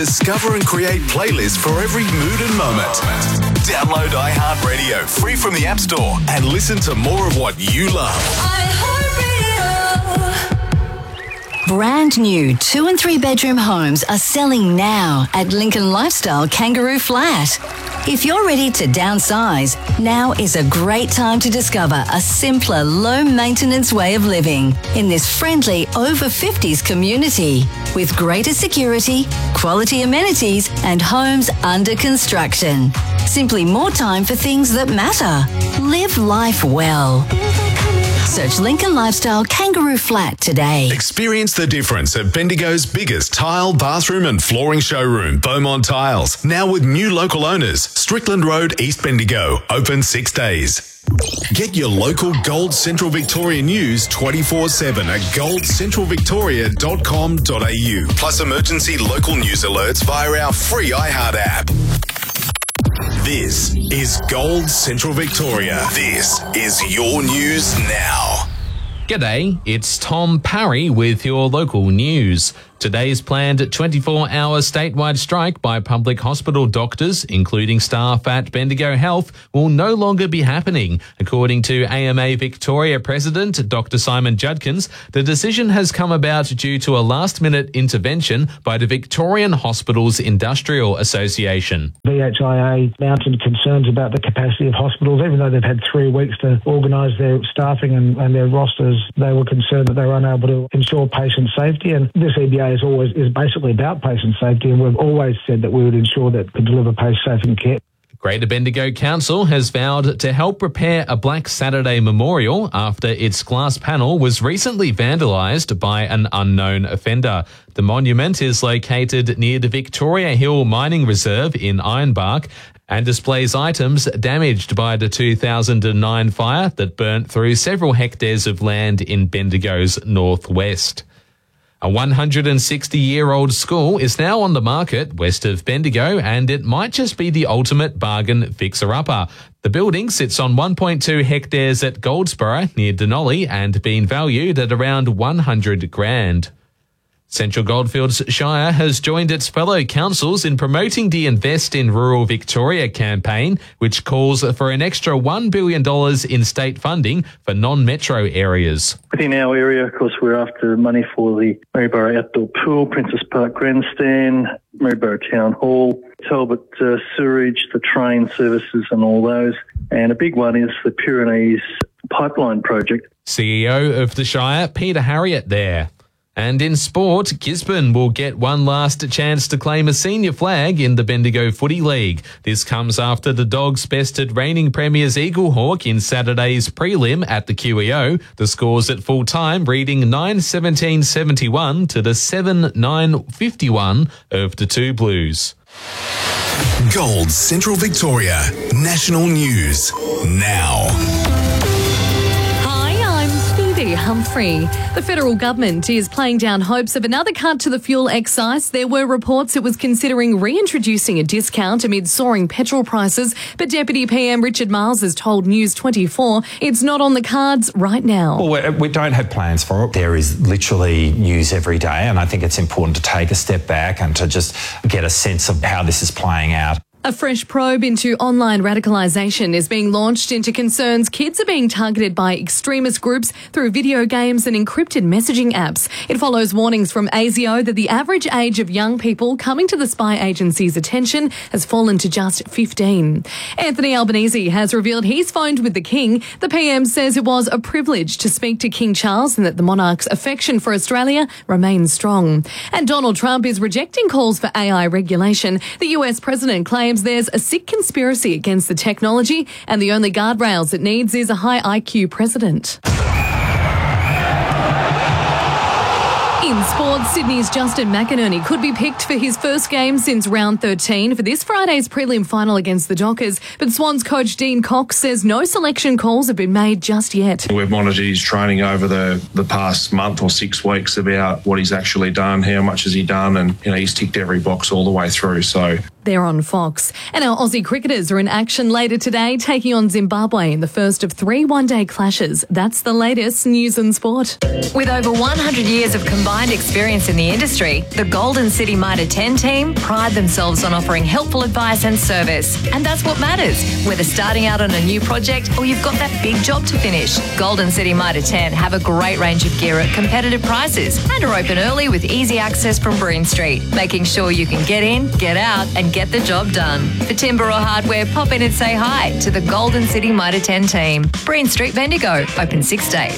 Discover and create playlists for every mood and moment. Download iHeartRadio free from the App Store and listen to more of what you love. Brand new 2 and 3 bedroom homes are selling now at Lincoln Lifestyle Kangaroo Flat. If you're ready to downsize, now is a great time to discover a simpler, low-maintenance way of living in this friendly over-50s community with greater security, quality amenities, and homes under construction. Simply more time for things that matter. Live life well. Search Lincoln Lifestyle Kangaroo Flat today. Experience the difference at Bendigo's biggest tile, bathroom and flooring showroom, Beaumont Tiles. Now with new local owners. Strickland Road, East Bendigo. Open 6 days. Get your local Gold Central Victoria news 24/7 at goldcentralvictoria.com.au. Plus emergency local news alerts via our free iHeart app. This is Gold Central Victoria. This is your news now. G'day, it's Tom Parry with your local news. Today's planned 24-hour statewide strike by public hospital doctors, including staff at Bendigo Health, will no longer be happening. According to AMA Victoria President Dr. Simon Judkins, the decision has come about due to a last-minute intervention by the Victorian Hospitals Industrial Association. VHIA mounted concerns about the capacity of hospitals. Even though they've had 3 weeks to organise their staffing and their rosters, they were concerned that they were unable to ensure patient safety. And this EBA is basically about patient safety, and we've always said that we would ensure that we deliver patient care. Greater Bendigo Council has vowed to help repair a Black Saturday memorial after its glass panel was recently vandalised by an unknown offender. The monument is located near the Victoria Hill Mining Reserve in Ironbark and displays items damaged by the 2009 fire that burnt through several hectares of land in Bendigo's northwest. A 160-year-old school is now on the market west of Bendigo, and it might just be the ultimate bargain fixer-upper. The building sits on 1.2 hectares at Goldsboro near Denali and being valued at around $100,000. Central Goldfields Shire has joined its fellow councils in promoting the Invest in Rural Victoria campaign, which calls for an extra $1 billion in state funding for non-metro areas. Within our area, of course, we're after money for the Maryborough Outdoor Pool, Princess Park Grandstand, Maryborough Town Hall, Talbot Sewerage, the train services and all those. And a big one is the Pyrenees Pipeline Project. CEO of the Shire, Peter Harriott there. And in sport, Gisborne will get one last chance to claim a senior flag in the Bendigo Footy League. This comes after the Dogs bested reigning premiers Eaglehawk in Saturday's prelim at the QEO. The scores at full time reading 9-17-71 to the 7-9-51 of the Two Blues. Gold Central Victoria National News now. Humphrey. The federal government is playing down hopes of another cut to the fuel excise. There were reports it was considering reintroducing a discount amid soaring petrol prices, but Deputy PM Richard Miles has told News 24 it's not on the cards right now. Well, we don't have plans for it. There is literally news every day, and I think it's important to take a step back and to just get a sense of how this is playing out. A fresh probe into online radicalisation is being launched into concerns kids are being targeted by extremist groups through video games and encrypted messaging apps. It follows warnings from ASIO that the average age of young people coming to the spy agency's attention has fallen to just 15. Anthony Albanese has revealed he's phoned with the King. The PM says it was a privilege to speak to King Charles and that the monarch's affection for Australia remains strong. And Donald Trump is rejecting calls for AI regulation. The US president claims there's a sick conspiracy against the technology and the only guardrails it needs is a high IQ president. In sports, Sydney's Justin McInerney could be picked for his first game since round 13 for this Friday's prelim final against the Dockers, but Swans coach Dean Cox says no selection calls have been made just yet. We've monitored his training over the past month or 6 weeks about what he's actually done, how much has he done, and he's ticked every box all the way through. So they're on Fox. And our Aussie cricketers are in action later today, taking on Zimbabwe in the first of 3 one-day clashes. That's the latest news and sport. With over 100 years of combined combined experience in the industry, the Golden City Mitre 10 team pride themselves on offering helpful advice and service. And that's what matters, whether starting out on a new project or you've got that big job to finish. Golden City Mitre 10 have a great range of gear at competitive prices and are open early with easy access from Breen Street, making sure you can get in, get out and get the job done. For timber or hardware, pop in and say hi to the Golden City Mitre 10 team. Breen Street, Bendigo, open 6 days.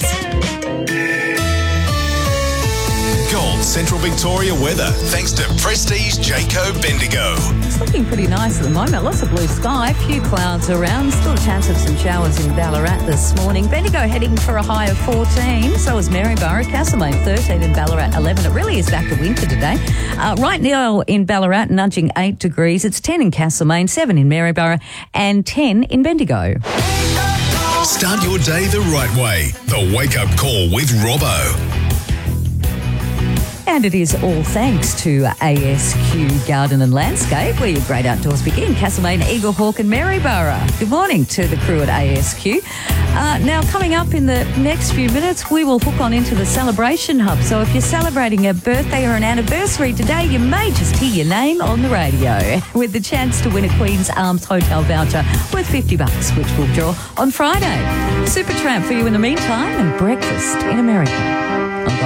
Gold Central Victoria weather thanks to Prestige Jayco Bendigo. It's looking pretty nice at the moment. Lots of blue sky, a few clouds around. Still a chance of some showers in Ballarat this morning. Bendigo heading for a high of 14. So is Maryborough. Castlemaine 13 and Ballarat 11. It really is back to winter today. Right now in Ballarat, nudging 8 degrees. It's 10 in Castlemaine, 7 in Maryborough and 10 in Bendigo. Start your day the right way. The Wake Up Call with Robbo. And it is all thanks to ASQ Garden and Landscape, where your great outdoors begin. Castlemaine, Eaglehawk and Maryborough. Good morning to the crew at ASQ. Now, coming up in the next few minutes, we will hook on into the Celebration Hub. So if you're celebrating a birthday or an anniversary today, you may just hear your name on the radio with the chance to win a Queen's Arms hotel voucher worth $50, which we'll draw on Friday. Supertramp for you in the meantime and breakfast in America.